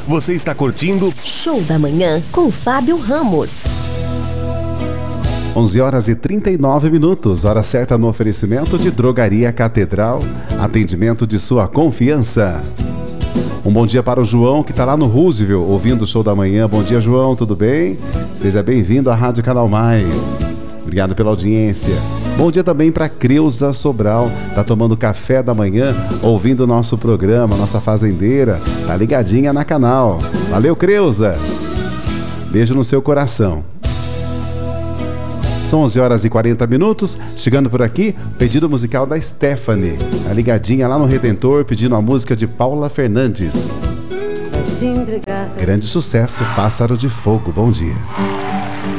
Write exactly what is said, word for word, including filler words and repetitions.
Você está curtindo Show da Manhã com Fábio Ramos. onze horas e trinta e nove minutos, hora certa no oferecimento de Drogaria Catedral, atendimento de sua confiança. Um bom dia para o João, que está lá no Roosevelt, ouvindo o Show da Manhã. Bom dia, João, tudo bem? Seja bem-vindo à Rádio Canal Mais. Obrigado pela audiência. Bom dia também para Creuza Sobral, tá tomando café da manhã, ouvindo o nosso programa, nossa fazendeira, tá ligadinha na canal. Valeu, Creuza! Beijo no seu coração. São onze horas e quarenta minutos, chegando por aqui, pedido musical da Stephanie. Tá ligadinha lá no Redentor, pedindo a música de Paula Fernandes. Grande sucesso, Pássaro de Fogo. Bom dia.